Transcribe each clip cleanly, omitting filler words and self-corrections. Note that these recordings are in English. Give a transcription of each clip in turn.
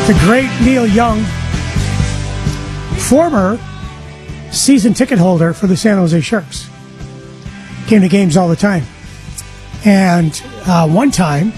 The great Neil Young, former season ticket holder for the San Jose Sharks. Came to games all the time. And one time,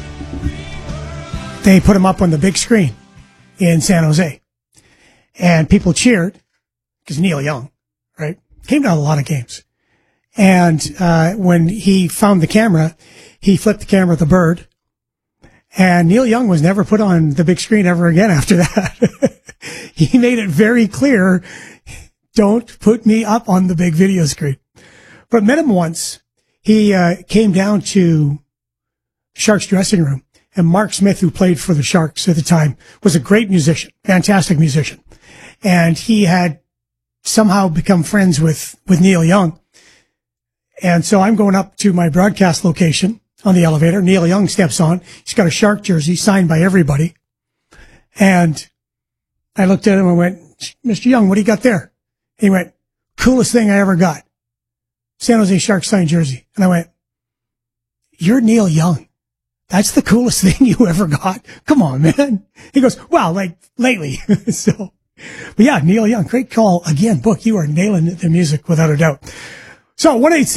they put him up on the big screen in San Jose. And people cheered, because Neil Young, right, came to a lot of games. And when he found the camera, he flipped the camera at the bird. And Neil Young was never put on the big screen ever again after that. He made it very clear, don't put me up on the big video screen. But met him once. He came down to Sharks dressing room. And Mark Smith, who played for the Sharks at the time, was a great musician, fantastic musician. And he had somehow become friends with Neil Young. And so I'm going up to my broadcast location on the elevator. Neil Young steps on. He's got a Shark jersey signed by everybody. And I looked at him and went, Mr. Young, what do you got there? He went, coolest thing I ever got. San Jose Sharks signed jersey. And I went, you're Neil Young. That's the coolest thing you ever got. Come on, man. He goes, well, like lately. So, but yeah, Neil Young, great call. Again, Book, you are nailing the music without a doubt. So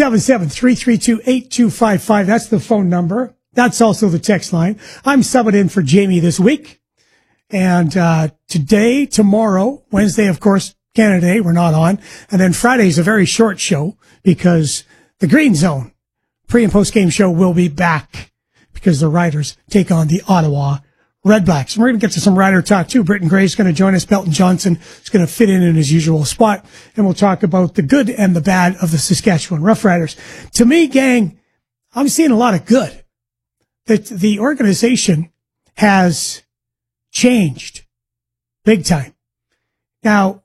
1-877-332-8255. That's the phone number. That's also the text line. I'm subbing in for Jamie this week. And today, tomorrow, Wednesday, of course, Canada Day, we're not on. And then Friday's a very short show because the Green Zone pre- and post-game show will be back because the Riders take on the Ottawa Redblacks. And we're going to get to some Rider talk too. Britton Gray's going to join us. Pelton Johnson is going to fit in his usual spot. And we'll talk about the good and the bad of the Saskatchewan Roughriders. To me, gang, I'm seeing a lot of good. That the organization has changed big time. Now,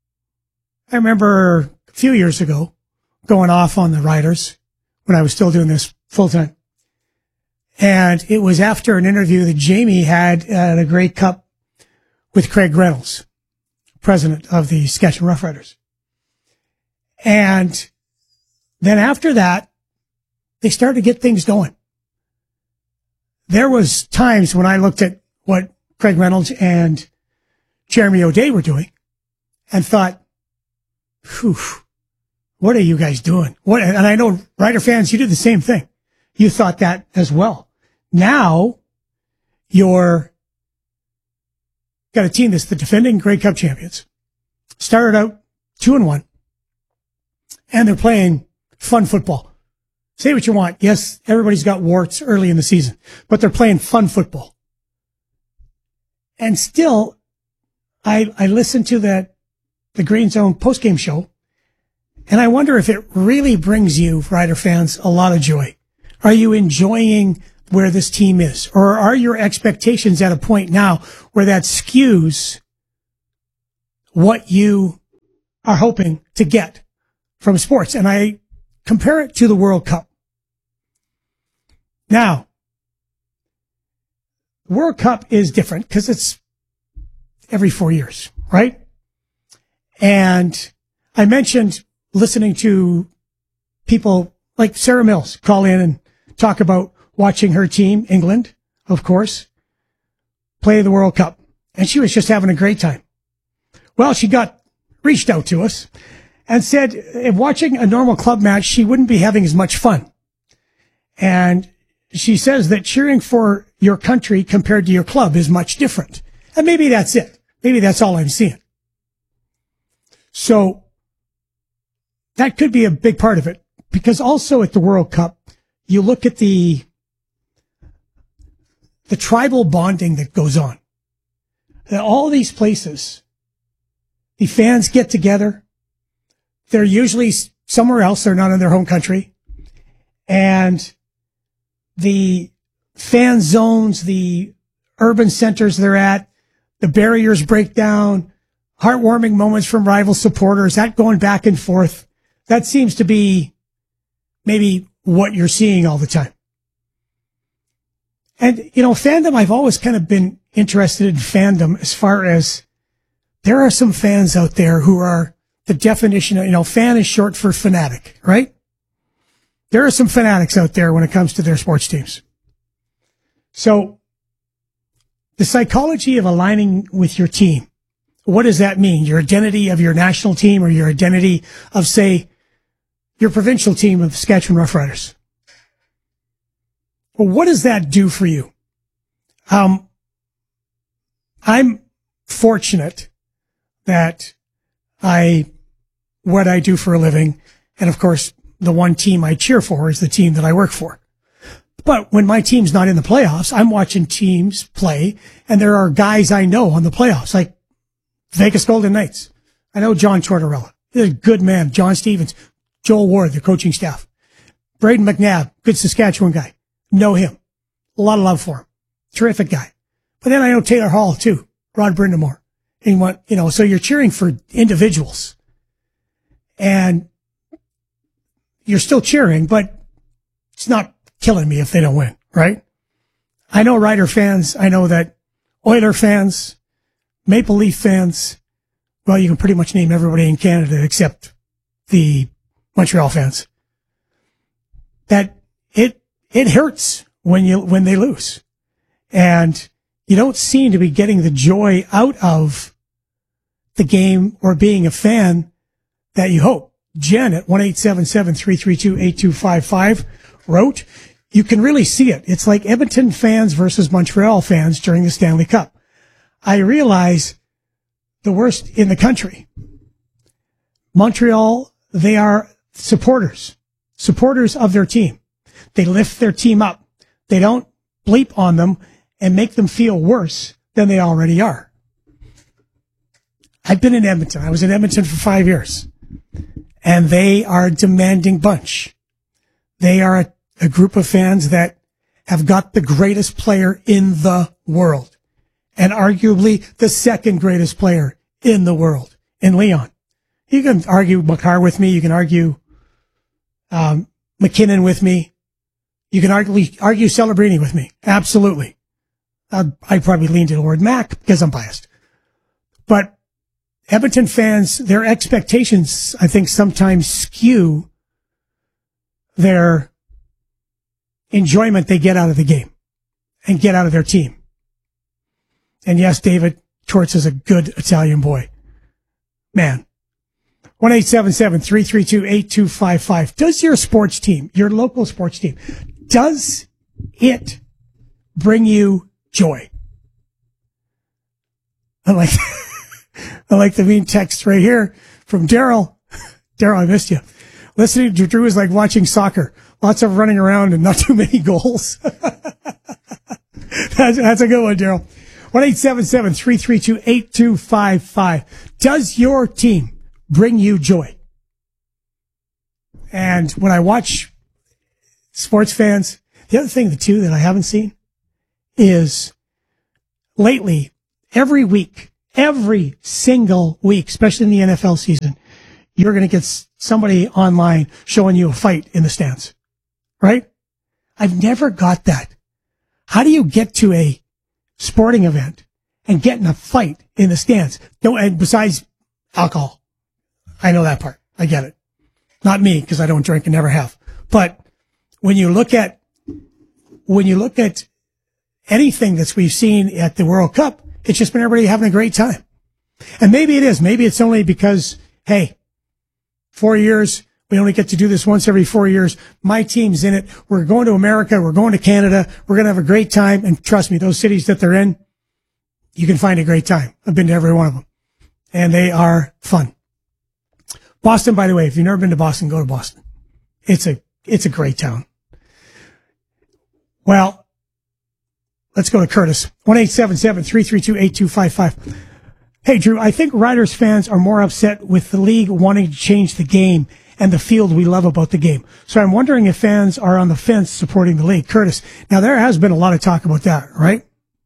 I remember a few years ago going off on the Riders when I was still doing this full time. And it was after an interview that Jamie had at a Grey Cup with Craig Reynolds, president of the Saskatchewan Roughriders. And then after that, they started to get things going. There was times when I looked at what Craig Reynolds and Jeremy O'Day were doing and thought, whew, what are you guys doing? What? And I know Rider fans, you did the same thing. You thought that as well. Now, you're got a team that's the defending Grey Cup champions. Started out 2-1, and they're playing fun football. Say what you want. Yes, everybody's got warts early in the season, but they're playing fun football. And still, I listened to the Green Zone postgame show, and I wonder if it really brings you, Rider fans, a lot of joy. Are you enjoying where this team is? Or are your expectations at a point now where that skews what you are hoping to get from sports? And I compare it to the World Cup. Now, the World Cup is different because it's every 4 years, right? And I mentioned listening to people like Sarah Mills call in and talk about watching her team, England, of course, play the World Cup. And she was just having a great time. Well, she reached out to us and said if watching a normal club match, she wouldn't be having as much fun. And she says that cheering for your country compared to your club is much different. And maybe that's it. Maybe that's all I'm seeing. So that could be a big part of it, because also at the World Cup, you look at the tribal bonding that goes on. All these places, the fans get together. They're usually somewhere else. They're not in their home country. And the fan zones, the urban centers they're at, the barriers break down, heartwarming moments from rival supporters, that going back and forth. That seems to be maybe what you're seeing all the time. And, you know, fandom, I've always kind of been interested in fandom as far as there are some fans out there who are the definition of, you know, fan is short for fanatic, right? There are some fanatics out there when it comes to their sports teams. So The psychology of aligning with your team. What does that mean? Your identity of your national team or your identity of, say, your provincial team of Saskatchewan Roughriders? Well, what does that do for you? I'm fortunate that what I do for a living, and of course, the one team I cheer for is the team that I work for. But when my team's not in the playoffs, I'm watching teams play, and there are guys I know on the playoffs, like Vegas Golden Knights. I know John Tortorella. He's a good man. John Stevens, Joel Ward, the coaching staff. Braden McNabb, good Saskatchewan guy. Know him. A lot of love for him. Terrific guy. But then I know Taylor Hall, too. Rod Brindamore. And so you're cheering for individuals. And you're still cheering, but it's not killing me if they don't win, right? I know Rider fans. I know that Oiler fans, Maple Leaf fans, well, you can pretty much name everybody in Canada except the Montreal fans. That it hurts when they lose. And you don't seem to be getting the joy out of the game or being a fan that you hope. Jen at 1-877-332-8255 wrote, you can really see it. It's like Edmonton fans versus Montreal fans during the Stanley Cup. I realize the worst in the country. Montreal, they are supporters of their team. They lift their team up. They don't bleep on them and make them feel worse than they already are. I've been in Edmonton. I was in Edmonton for 5 years. And they are a demanding bunch. They are a group of fans that have got the greatest player in the world. And arguably the second greatest player in the world, in Leon. You can argue Makar with me. You can argue McKinnon with me. You can argue Celebrini with me. Absolutely. I'd probably lean toward Mac because I'm biased. But Edmonton fans, their expectations, I think, sometimes skew their enjoyment they get out of the game and get out of their team. And yes, David Torts is a good Italian boy. Man. 1-877-332-8255. Does your sports team, your local sports team, does it bring you joy? I like the mean text right here from Daryl. Daryl, I missed you. Listening to Drew is like watching soccer. Lots of running around and not too many goals. That's a good one, Daryl. 1-877-332-8255. Does your team bring you joy? And when I watch sports fans, the other thing, too, that I haven't seen is lately, every single week, especially in the NFL season, you're going to get somebody online showing you a fight in the stands, right? I've never got that. How do you get to a sporting event and get in a fight in the stands? And besides alcohol, I know that part. I get it. Not me, because I don't drink and never have. But when you look at anything that we've seen at the World Cup, it's just been everybody having a great time. And maybe it is. Maybe it's only because, hey, 4 years, we only get to do this once every 4 years. My team's in it. We're going to America. We're going to Canada. We're going to have a great time. And trust me, those cities that they're in, you can find a great time. I've been to every one of them. And they are fun. Boston, by the way, if you've never been to Boston, go to Boston. It's a great town. Well, let's go to Curtis. 1-877-332-8255. Hey, Drew, I think Riders fans are more upset with the league wanting to change the game and the field we love about the game. So I'm wondering if fans are on the fence supporting the league. Curtis, now there has been a lot of talk about that, right?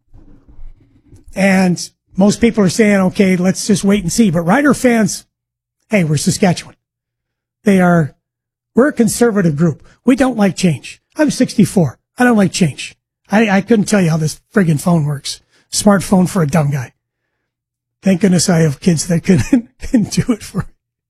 And most people are saying, okay, let's just wait and see. But Rider fans, hey, we're Saskatchewan. We're a conservative group. We don't like change. I'm 64. I don't like change. I couldn't tell you how this friggin' phone works. Smartphone for a dumb guy. Thank goodness I have kids that can do it for me.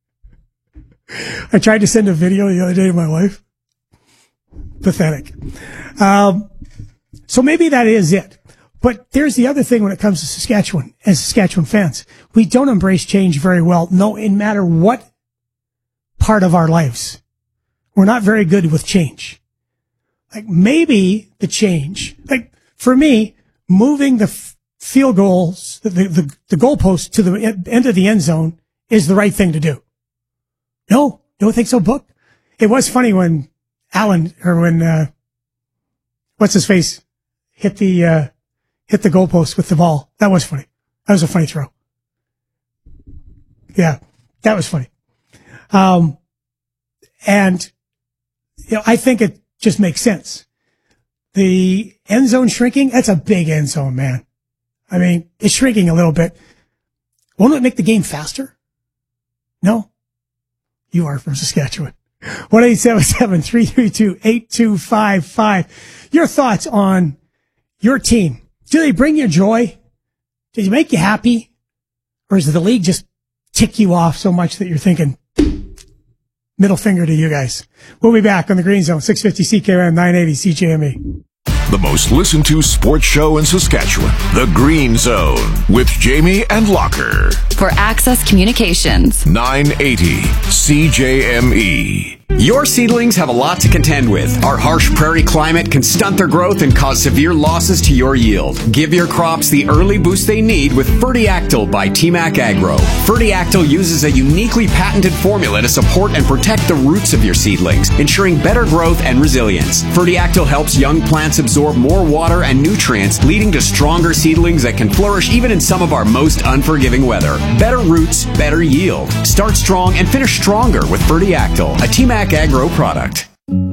I tried to send a video the other day to my wife. Pathetic. So maybe that is it. But there's the other thing when it comes to Saskatchewan, as Saskatchewan fans. We don't embrace change very well, no matter what part of our lives. We're not very good with change. Like, maybe the change, like, for me, moving the field goals, the goalpost to the end of the end zone is the right thing to do. No, don't think so, Book? It was funny when what's his face hit the goalpost with the ball. That was funny. That was a funny throw. Yeah, that was funny. And, I think it just makes sense. The end zone shrinking, that's a big end zone, man. I mean, it's shrinking a little bit. Won't it make the game faster? No. You are from Saskatchewan. 1-877-332-8255. Your thoughts on your team. Do they bring you joy? Do they make you happy? Or does the league just tick you off so much that you're thinking, middle finger to you guys? We'll be back on the Green Zone, 650 CKRM, 980 CJME. The most listened to sports show in Saskatchewan, The Green Zone, with Jamie and Locker. For Access Communications, 980 CJME. Your seedlings have a lot to contend with. Our harsh prairie climate can stunt their growth and cause severe losses to your yield. Give your crops the early boost they need with Fertiactyl by TMAC Agro. Fertiactyl uses a uniquely patented formula to support and protect the roots of your seedlings, ensuring better growth and resilience. Fertiactyl helps young plants absorb more water and nutrients, leading to stronger seedlings that can flourish even in some of our most unforgiving weather. Better roots, better yield. Start strong and finish stronger with Fertiactyl, a TMAC Agro product.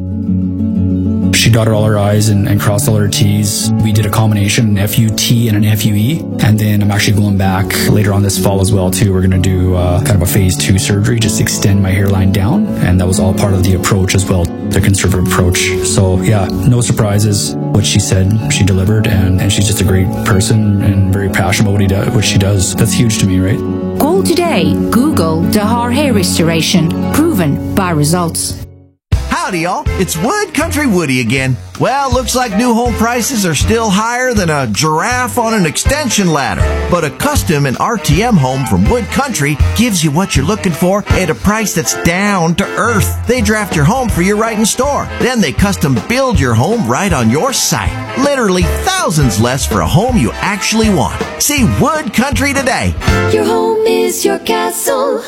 She dotted all her I's and crossed all her T's. We did a combination, an FUT and an FUE. And then I'm actually going back later on this fall as well, too. We're going to do kind of a phase 2 surgery, just extend my hairline down. And that was all part of the approach as well, the conservative approach. So, yeah, no surprises. What she said, she delivered. And she's just a great person and very passionate about what she does. That's huge to me, right? Call today. Google Dahar Hair Restoration. Proven by results. Howdy, y'all. It's Wood Country Woody again. Well, looks like new home prices are still higher than a giraffe on an extension ladder. But a custom and RTM home from Wood Country gives you what you're looking for at a price that's down to earth. They draft your home for you right in store. Then they custom build your home right on your site. Literally thousands less for a home you actually want. See Wood Country today. Your home is your castle.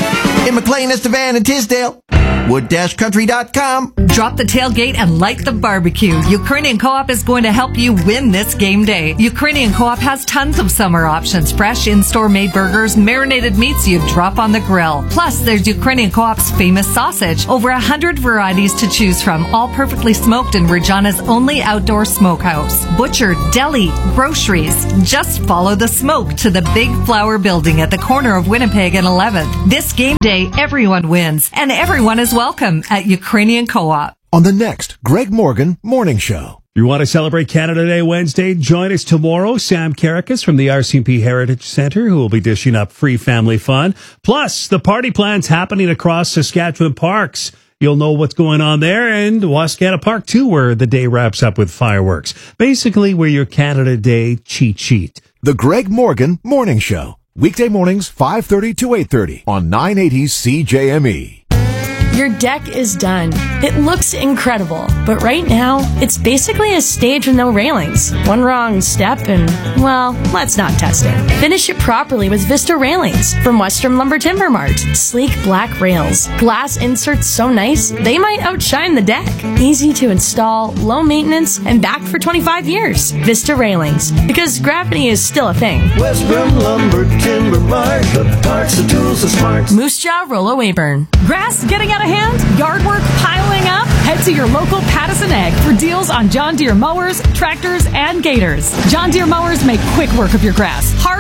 In McLean, Estevan, and Tisdale. Wood-country.com. Drop the tailgate and light the barbecue. Ukrainian Co-op is going to help you win this game day. Ukrainian Co-op has tons of summer options. Fresh in-store made burgers, marinated meats you drop on the grill. Plus, there's Ukrainian Co-op's famous sausage. Over 100 varieties to choose from, all perfectly smoked in Regina's only outdoor smokehouse. Butcher, deli, groceries. Just follow the smoke to the Big Flower Building at the corner of Winnipeg and 11th. This game day, everyone wins, and everyone is welcome at Ukrainian Co-op. On the next Greg Morgan Morning Show. You want to celebrate Canada Day Wednesday? Join us tomorrow. Sam Karakas from the RCMP Heritage Centre, who will be dishing up free family fun. Plus, the party plans happening across Saskatchewan parks. You'll know what's going on there, and Wascana Park, too, where the day wraps up with fireworks. Basically, we're your Canada Day cheat sheet. The Greg Morgan Morning Show. Weekday mornings, 5:30 to 8:30 on 980 CJME. Your deck is done. It looks incredible, but right now, it's basically a stage with no railings. One wrong step and, well, let's not test it. Finish it properly with Vista Railings from Western Lumber Timber Mart. Sleek black rails. Glass inserts so nice, they might outshine the deck. Easy to install, low maintenance, and backed for 25 years. Vista Railings, because gravity is still a thing. Western Lumber Timber Mart, the parts, the tools, the smarts. Moose Jaw, Rollo Weyburn. Grass getting out of hand? Yard work piling up? Head to your local Pattison Ag for deals on John Deere mowers, tractors, and gators. John Deere mowers make quick work of your grass. Hard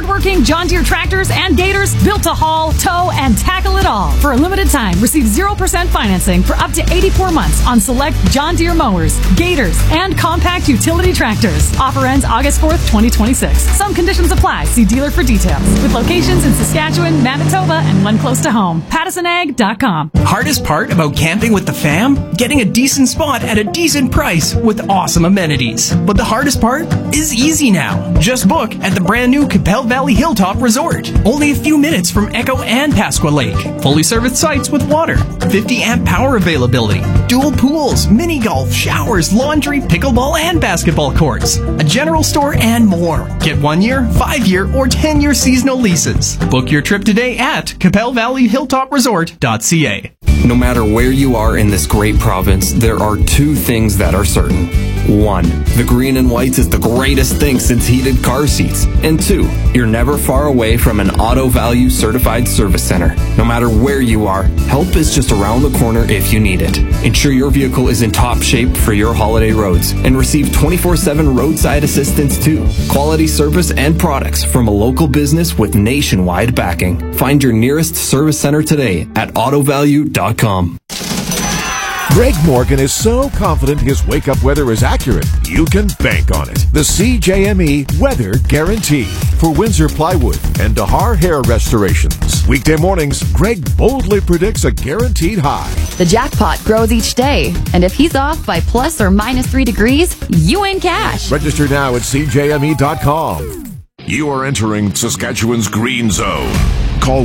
hardworking John Deere tractors and gators built to haul, tow, and tackle it all. For a limited time, receive 0% financing for up to 84 months on select John Deere mowers, gators, and compact utility tractors. Offer ends August 4th, 2026. Some conditions apply. See dealer for details. With locations in Saskatchewan, Manitoba, and one close to home. PattersonAg.com. Hardest part about camping with the fam? Getting a decent spot at a decent price with awesome amenities. But the hardest part is easy now. Just book at the brand new Capel Valley Hilltop Resort. Only a few minutes from Echo and Pasqua Lake. Fully serviced sites with water, 50 amp power availability, dual pools, mini golf, showers, laundry, pickleball, and basketball courts, a general store, and more. Get 1 year, 5 year, or 10-year seasonal leases. Book your trip today at CapelValleyHilltopResort.ca. No matter where you are in this great province, there are two things that are certain. 1. The green and whites is the greatest thing since heated car seats. And 2. You're never far away from an Auto Value certified service center. No matter where you are, help is just around the corner if you need it. Ensure your vehicle is in top shape for your holiday roads and receive 24/7 roadside assistance too. Quality service and products from a local business with nationwide backing. Find your nearest service center today at autovalue.com. Greg Morgan is so confident his wake-up weather is accurate, you can bank on it. The CJME Weather Guarantee for Windsor Plywood and Dahar Hair Restorations. Weekday mornings, Greg boldly predicts a guaranteed high. The jackpot grows each day, and if he's off by plus or minus 3 degrees, you win cash. Register now at CJME.com. You are entering Saskatchewan's Green Zone. Call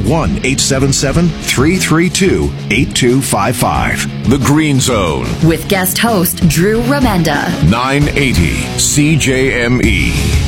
1-877-332-8255. The Green Zone. With guest host Drew Remenda. 980 CJME.